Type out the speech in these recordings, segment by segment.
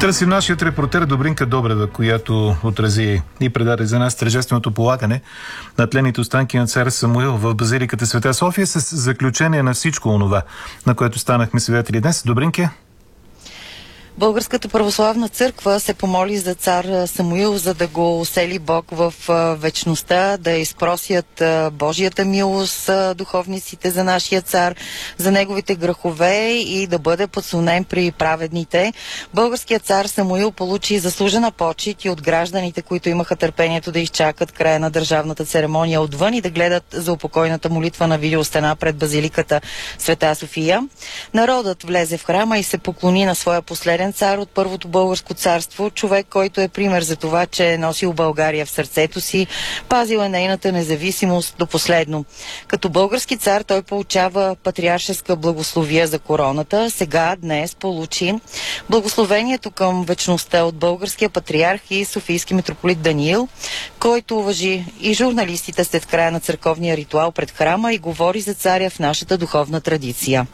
Търсим нашият репортер Добринка Добрева, която отрази и предаде за нас тържественото полагане на тлените останки на цар Самуил в базиликата Света София с заключение на всичко онова, на което станахме свидетели днес. Добринке? Българската православна църква се помоли за цар Самуил, за да го усели Бог в вечността, да изпросят Божията милост духовниците за нашия цар, за неговите грехове и да бъде подслонен при праведните. Българският цар Самуил получи заслужена почит и от гражданите, които имаха търпението да изчакат края на държавната церемония отвън и да гледат за упокойната молитва на видеостена пред базиликата Света София. Народът влезе в храма и се поклони на своя последен цар от Първото българско царство, човек, който е пример за това, че е носил България в сърцето си, пазил е нейната независимост до последно. Като български цар той получава патриаршеска благословия за короната. Сега, днес, получи благословението към вечността от българския патриарх и софийски митрополит Даниил, който уважи и журналистите след края на църковния ритуал пред храма и говори за царя в нашата духовна традиция.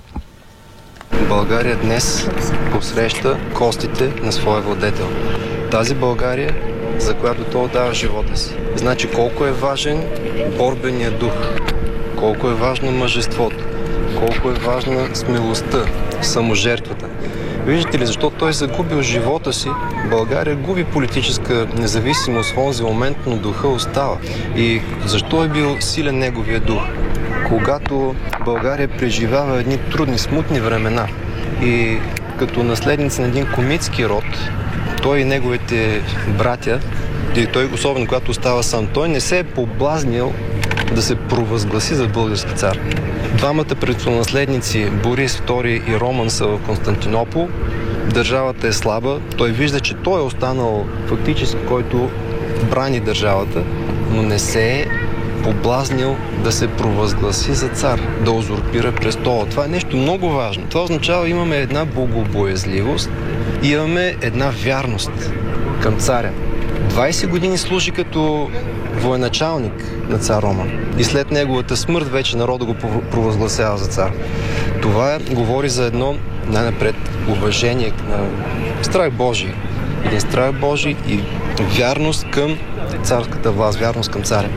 България днес посреща костите на своя владетел. Тази България, за която той отдава живота си. Значи колко е важен борбеният дух, колко е важно мъжеството, колко е важна смелостта, саможертвата. Виждате ли, защо той загубил живота си, България губи политическа независимост в онзи момент, но духа остава. И защо е бил силен неговия дух? Когато България преживява едни трудни, смутни времена и като наследници на един комитски род, той и неговите братя, и той особено когато остава сам, той не се е поблазнил да се провъзгласи за български цар. Двамата предстонаследници, Борис II и Роман, са в Константинопол. Държавата е слаба. Той вижда, че той е останал фактически, който брани държавата, но не се е поблазнил да се провъзгласи за цар, да узурпира престола. Това е нещо много важно. Това означава, имаме една богобоязливост и имаме една вярност към царя. 20 години служи като военачалник на цар Роман и след неговата смърт вече народа го провъзгласява за цар. Това говори за едно най-напред уважение, страх Божий. Един страх Божий и вярност към царската власт, вярност към царя.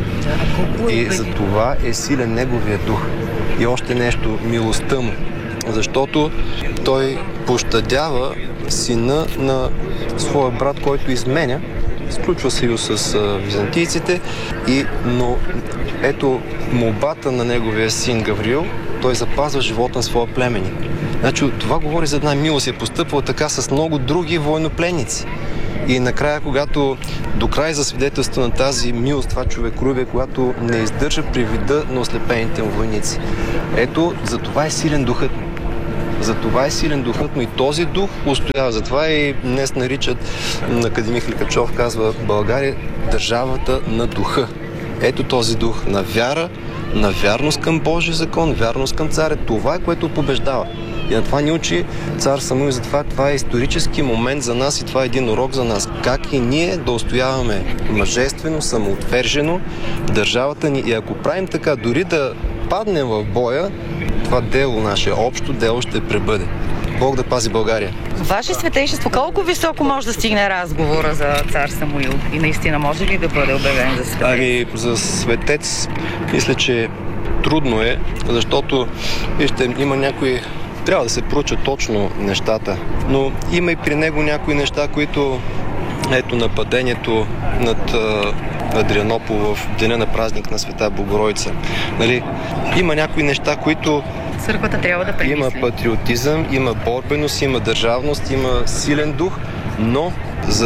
И за това е силен неговия дух. И още нещо, милостта му. Защото той пощадява сина на своя брат, който изменя, сключва съюз с византийците, но ето молбата на неговия син Гавриил, той запазва живота на своя племенник. Значи това говори за една милост. Е постъпвала така с много други военнопленници. И накрая, когато до край за свидетелство на тази милост, това човеколюбие, когато не издържа при вида на ослепените му войници. Ето, за това е силен духът му. За това е силен духът му и този дух устоява. Затова и днес наричат, академик Ликачов казва, България държавата на духа. Ето този дух на вяра, на вярност към Божия закон, вярност към царя. Това е, което побеждава. И на това ни учи цар Самуил. Затова това е исторически момент за нас и това е един урок за нас. Как и ние да устояваме мъжествено, самоотвержено държавата ни. И ако правим така, дори да паднем в боя, това дело, наше общо дело ще пребъде. Бог да пази България. Ваше светейшество, колко високо може да стигне разговора за цар Самуил? И наистина може ли да бъде обявен за светец? За светец мисля, че трудно е, защото вижте, има някои... Трябва да се проучат точно нещата, но има и при него някои неща, които ето нападението над Адрианопол в деня на празник на Света Богородица. Нали? Има някои неща, които църквата трябва да премисли. Има патриотизъм, има борбеност, има държавност, има силен дух, но за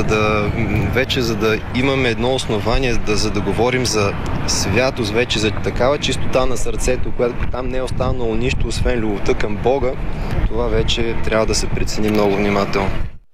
да имаме едно основание, за да говорим за святост, вече за такава чистота на сърцето, която там не е останало нищо, освен любовта към Бога, това вече трябва да се прецени много внимателно.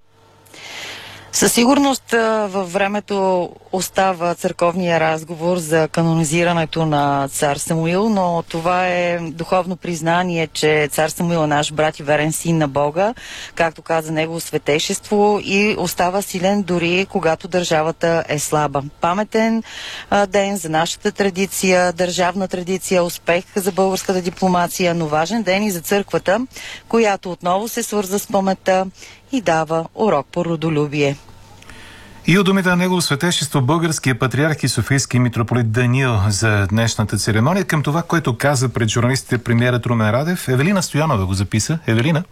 Със сигурност във времето остава църковния разговор за канонизирането на цар Самуил, но това е духовно признание, че цар Самуил е наш брат и верен син на Бога, както каза негово светейшество, и остава силен дори когато държавата е слаба. Паметен ден за нашата традиция, държавна традиция, успех за българската дипломация, но важен ден и за църквата, която отново се свърза с паметта и дава урок по родолюбие. И от думите на негово светейшество българския патриарх и софийски митрополит Даниил за днешната церемония, към това, което каза пред журналистите премиерът Румен Радев, Евелина Стоянова го записа. Евелина?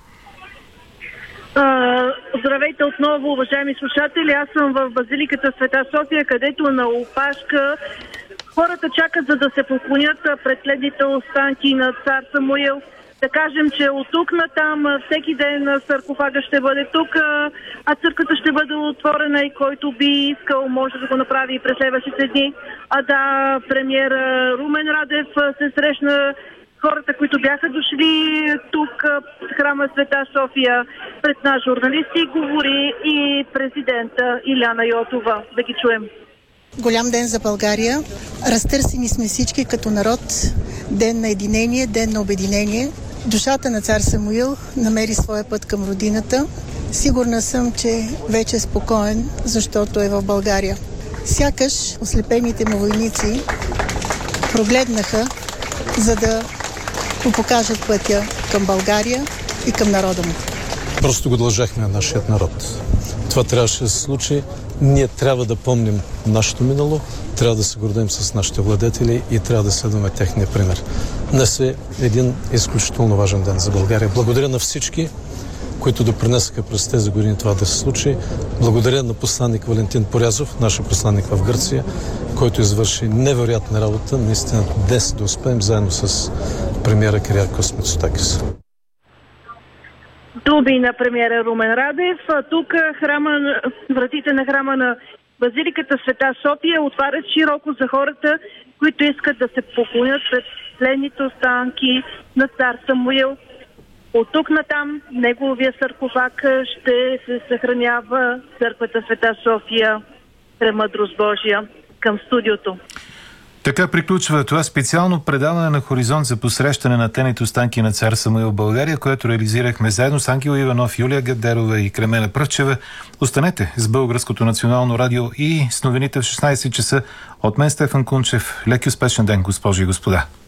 Здравейте отново, уважаеми слушатели. Аз съм в базиликата Света София, където на опашка хората чакат, за да се поклонят пред следните останки на цар Самуил. Да кажем, че от тук натам всеки ден саркофага ще бъде тук, а църквата ще бъде отворена и който би искал може да го направи и през следващите дни. Премиер Румен Радев се срещна хората, които бяха дошли тук в храма Света София пред нас журналисти, говори и президента Иляна Йотова. Да ги чуем. Голям ден за България. Разтърсени сме всички като народ. Ден на единение, ден на обединение. Душата на цар Самуил намери своя път към родината. Сигурна съм, че вече е спокоен, защото е в България. Сякаш ослепените му войници прогледнаха, за да му покажат пътя към България и към народа му. Просто го дължахме на нашият народ. Това трябваше да се случи. Ние трябва да помним нашето минало, трябва да се гордеем с нашите владетели и трябва да следваме техния пример. Днес е един изключително важен ден за България. Благодаря на всички, които допринесаха през тези години това да се случи. Благодаря на посланник Валентин Порязов, нашия посланник в Гърция, който извърши невероятна работа. Наистина днес да успеем заедно с премиера Кириакос Мицотакис. Думи на премиера Румен Радев. Тук вратите на храма на базиликата Света София отварят широко за хората, които искат да се поклонят пред следните останки на цар Самуил. От тук натам неговия саркофаг ще се съхранява в църквата Света София. Премъдрост Божия. Към студиото. Така приключва това специално предаване на Хоризонт за посрещане на тлените останки на цар Самуил в България, което реализирахме заедно с Ангел Иванов, Юлия Гадерова и Кремена Пръчева. Останете с Българското национално радио и с новините в 16 часа. От мен Стефан Кунчев. Леки успешен ден, госпожи и господа.